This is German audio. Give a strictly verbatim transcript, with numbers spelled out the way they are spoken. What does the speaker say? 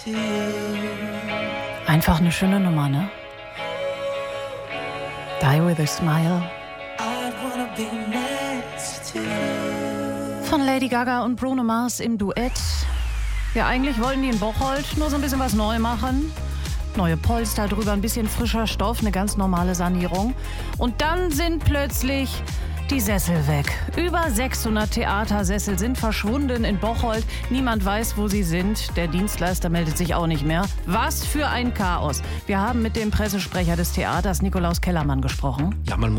Einfach eine schöne Nummer, ne? Die with a Smile. Von Lady Gaga und Bruno Mars im Duett. Ja, eigentlich wollten die in Bocholt nur so ein bisschen was neu machen. Neue Polster drüber, ein bisschen frischer Stoff, eine ganz normale Sanierung. Und dann sind plötzlich die Sessel weg. Über sechshundert Theatersessel sind verschwunden in Bocholt. Niemand weiß, wo sie sind. Der Dienstleister meldet sich auch nicht mehr. Was für ein Chaos. Wir haben mit dem Pressesprecher des Theaters, Nikolaus Kellermann, gesprochen. Ja, man